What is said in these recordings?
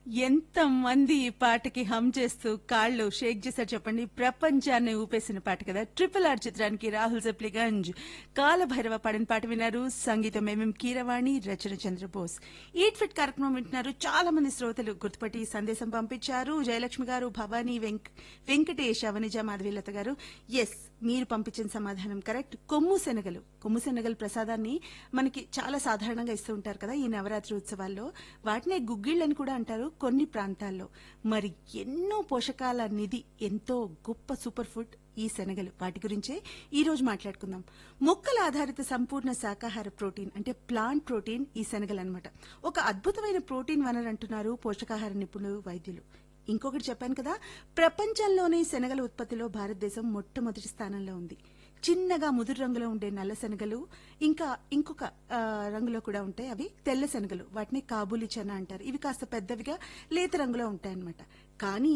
ఎంతమంది ఈ పాటకి హమ్ చేస్తూ కాళ్ళు షేక్ చేశారు చెప్పండి. ప్రపంచాన్ని ఊపేసిన పాట కదా. ట్రిపుల్ ఆర్ చిత్రానికి రాహుల్ జప్లిగంజ్ కాలభైరవ పాడిన పాట విన్నారు. సంగీతం ఎంఎం కీరవాణి, రచన చంద్రబోస్. ఈట్ ఫిట్ కార్యక్రమం వింటున్నారు. చాలా మంది శ్రోతలు గుర్తుపట్టి సందేశం పంపించారు. జయలక్ష్మి గారు, భవానీ, వెంకటేష్, అవనిజ, మాధవీలత గారు. ఎస్, మీరు పంపించిన సమాధానం కరెక్ట్. కొమ్ము శనగలు ప్రసాదాన్ని మనకి చాలా సాధారణంగా ఇస్తూ ఉంటారు కదా ఈ నవరాత్రి ఉత్సవాల్లో. వాటినే గుగ్గిళ్ళని కూడా అంటారు కొన్ని ప్రాంతాల్లో. మరి ఎన్నో పోషకాల నిధి, ఎంతో గొప్ప సూపర్ ఫుడ్ ఈ శనగలు. వాటి గురించే ఈ రోజు మాట్లాడుకుందాం. మొక్కల ఆధారిత సంపూర్ణ శాకాహార ప్రోటీన్ అంటే ప్లాంట్ ప్రోటీన్ ఈ శనగలు అన్నమాట. ఒక అద్భుతమైన ప్రోటీన్ వనరు అంటున్నారు పోషకాహార నిపుణులు, వైద్యులు. ఇంకొకటి చెప్పాను కదా, ప్రపంచంలోనే శనగల ఉత్పత్తిలో భారతదేశం మొట్టమొదటి స్థానంలో ఉంది. చిన్నగా ముదురు రంగులో ఉండే నల్ల శనగలు, ఇంకా ఇంకొక రంగులో కూడా ఉంటాయి, అవి తెల్ల శనగలు. వాటిని కాబూలి చనా అంటారు. ఇవి కాస్త పెద్దవిగా లేత రంగులో ఉంటాయన్నమాట. కానీ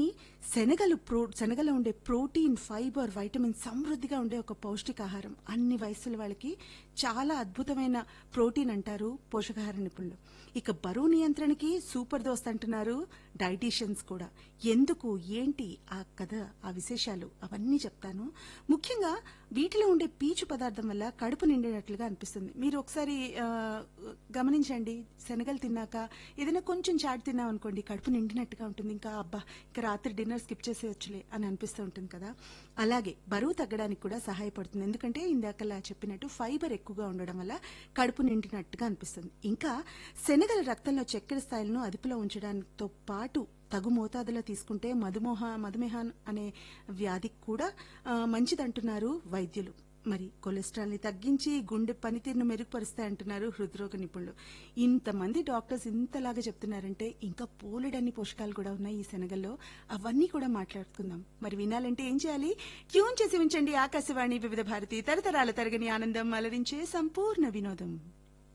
శనగలో ఉండే ప్రోటీన్, ఫైబర్, వైటమిన్ సమృద్ధిగా ఉండే ఒక పౌష్టికాహారం. అన్ని వయసుల వాళ్ళకి చాలా అద్భుతమైన ప్రోటీన్ అంటారు పోషకాహార నిపుణులు. ఇక బరువు నియంత్రణకి సూపర్ దోస్త్ అంటున్నారు డైటీషియన్స్ కూడా. ఎందుకు, ఏంటి ఆ కథ, ఆ విశేషాలు అవన్నీ చెప్తాను. ముఖ్యంగా వీటిలో ఉండే పీచు పదార్థం వల్ల కడుపు నిండినట్లుగా అనిపిస్తుంది. మీరు ఒకసారి గమనించండి, శనగలు తిన్నాక ఏదైనా కొంచెం చాట్ తిన్నాం అనుకోండి, కడుపు నిండినట్టుగా ఉంటుంది. ఇంకా అబ్బా, ఇంకా రాత్రి డిన్నర్ స్కిప్ చేసేయచ్చులే అని అనిపిస్తూ ఉంటుంది కదా. అలాగే బరువు తగ్గడానికి కూడా సహాయపడుతుంది. ఎందుకంటే ఇందాకలా చెప్పినట్టు ఫైబర్ ఎక్కువగా ఉండడం వల్ల కడుపు నిండినట్టుగా అనిపిస్తుంది. ఇంకా శనగల రక్తంలో చక్కెర స్థాయిలను అదుపులో ఉంచడంతో పాటు తగు మోతాదులో తీసుకుంటే మధుమేహం అనే వ్యాధికి కూడా మంచిదంటున్నారు వైద్యులు. మరి కొలెస్ట్రాల్ ని తగ్గించి గుండె పనితీరును మెరుగుపరుస్తాయంటున్నారు హృద్రోగ నిపుణులు. ఇంతమంది డాక్టర్స్ ఇంతలాగా చెప్తున్నారంటే ఇంకా పోలెడన్ని పోషకాలు కూడా ఉన్నాయి ఈ శనగల్లో. అవన్నీ కూడా మాట్లాడుకుందాం. మరి వినాలంటే ఏం చేయాలి? ట్యూన్ చేసి ఉంచండి ఆకాశవాణి వివిధ భారతి, తరతరాల తరగని ఆనందం అలరించే సంపూర్ణ వినోదం.